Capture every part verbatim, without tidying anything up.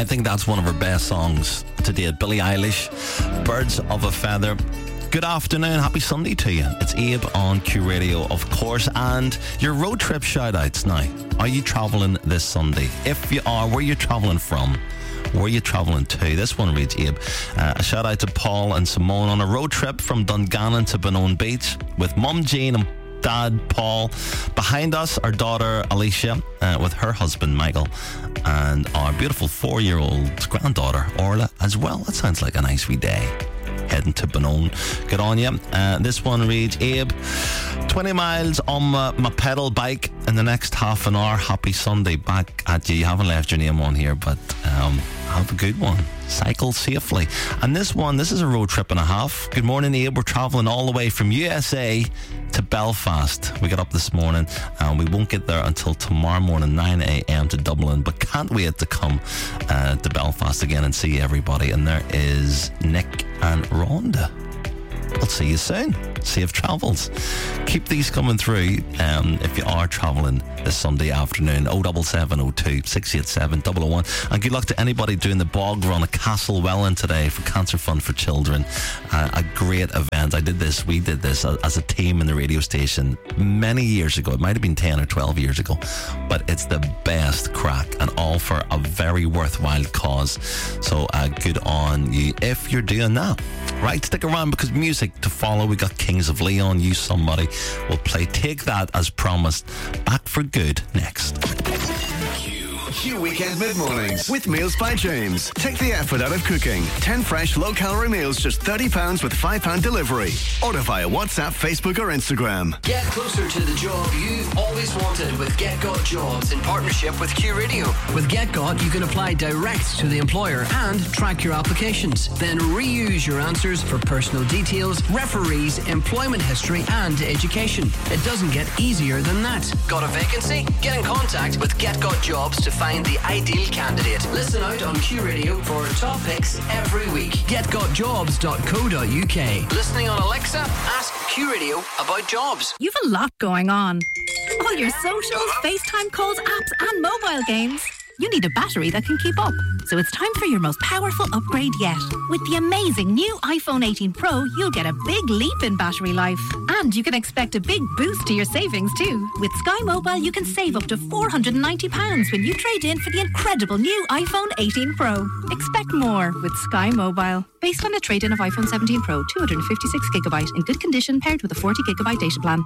I think that's one of her best songs to date. Billie Eilish, Birds of a Feather. Good afternoon, happy Sunday to you. It's Abe on Q Radio, of course, and your road trip shout-outs now. Are you travelling this Sunday? If you are, where are you travelling from? Where are you travelling to? This one reads, Abe, uh, a shout out to Paul and Simone on a road trip from Dungannon to Benone Beach with Mum Jean and Dad Paul. Behind us, our daughter Alicia uh, with her husband Michael and our beautiful four-year-old granddaughter Orla as well. That sounds like a nice wee day. Heading to Benone. Good on you. Uh, this one reads, Abe, twenty miles on my, my pedal bike in the next half an hour. Happy Sunday. Back at you. You haven't left your name on here, but um, have a good one. Cycle safely. And this one, this is a road trip and a half. Good morning, Abe. We're travelling all the way from U S A to Belfast. We got up this morning and we won't get there until tomorrow morning, nine a.m. to Dublin, but can't wait to come uh, to Belfast again and see everybody. And there is Nick and Rhonda. I'll see you soon. Safe travels. Keep these coming through um, if you are travelling this Sunday afternoon. oh seven seven oh two, six eight seven, oh oh one. And good luck to anybody doing the bog run at Castlewellan today for Cancer Fund for Children. Uh, a great event. I did this, we did this as a team in the radio station many years ago. It might have been ten or twelve years ago. But it's the best crack and all for a very worthwhile cause. So uh, good on you if you're doing that. Right, stick around because music to follow. We got Kings of Leon, You Somebody. We'll play Take That as promised. Back for good next. Q Weekend Mid-Mornings with Meals by James. Take the effort out of cooking. ten fresh low-calorie meals, just thirty pounds with five pounds delivery. Order via WhatsApp, Facebook or Instagram. Get closer to the job you've always wanted with GetGot Jobs in partnership with Q Radio. With GetGot, you can apply direct to the employer and track your applications. Then reuse your answers for personal details, referees, employment history and education. It doesn't get easier than that. Got a vacancy? Get in contact with GetGot Jobs to find the ideal candidate. Listen out on Q Radio for top picks every week. get got jobs dot co dot u k. Listening on Alexa? Ask Q Radio about jobs. You've a lot going on. All your socials, FaceTime calls, apps and mobile games. You need a battery that can keep up. So it's time for your most powerful upgrade yet. With the amazing new iPhone eighteen Pro, you'll get a big leap in battery life. And you can expect a big boost to your savings too. With Sky Mobile, you can save up to four hundred ninety pounds when you trade in for the incredible new iPhone eighteen Pro. Expect more with Sky Mobile. Based on a trade-in of iPhone seventeen Pro, two hundred fifty-six gigabyte in good condition paired with a forty gigabyte data plan.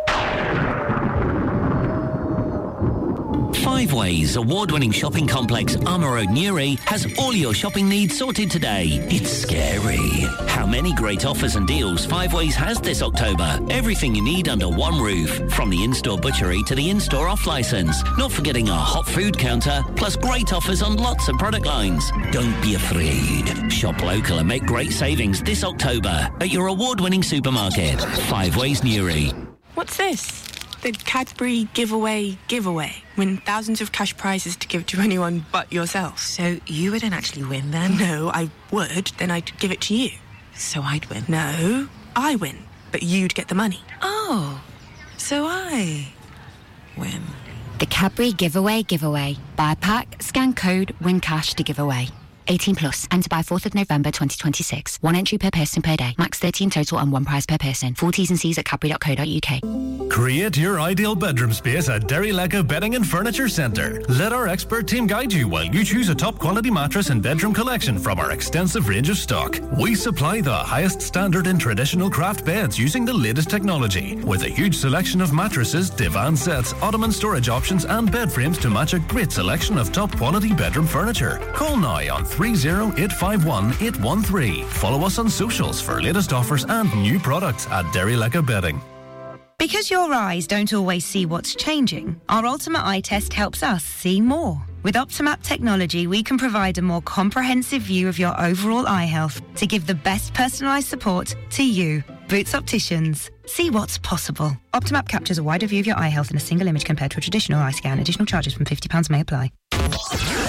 Five Ways award-winning shopping complex Armour Road, Newry has all your shopping needs sorted today. It's scary how many great offers and deals Five Ways has this October. Everything you need under one roof, from the in-store butchery to the in-store off-licence. Not forgetting our hot food counter, plus great offers on lots of product lines. Don't be afraid. Shop local and make great savings this October at your award-winning supermarket. Five Ways, Newry. What's this? The Cadbury giveaway giveaway. Win thousands of cash prizes to give to anyone but yourself. So you wouldn't actually win then? No, I would. Then I'd give it to you. So I'd win? No, I win. But you'd get the money. Oh, so I win. The Cadbury giveaway giveaway. Buy a pack, scan code, win cash to give away. eighteen plus. Enter by fourth of November twenty twenty-six. One entry per person per day. Max thirty in total and one prize per person. Full T's and C's at cadbury dot co dot u k. Create your ideal bedroom space at Derry Lecca Bedding and Furniture Centre. Let our expert team guide you while you choose a top quality mattress and bedroom collection from our extensive range of stock. We supply the highest standard in traditional craft beds using the latest technology, with a huge selection of mattresses, divan sets, ottoman storage options and bed frames to match a great selection of top quality bedroom furniture. Call now on three oh eight five one eight one three. Follow us on socials for latest offers and new products at Derry Lecca Bedding. Because your eyes don't always see what's changing, our Ultimate Eye Test helps us see more. With Optimap technology, we can provide a more comprehensive view of your overall eye health to give the best personalised support to you. Boots Opticians. See what's possible. Optimap captures a wider view of your eye health in a single image compared to a traditional eye scan. Additional charges from fifty pounds may apply.